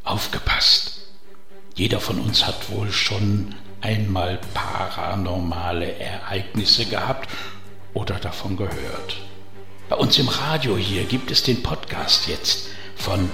Aufgepasst! Jeder von uns hat wohl schon einmal paranormale Ereignisse gehabt oder davon gehört. Bei uns im Radio hier gibt es den Podcast jetzt von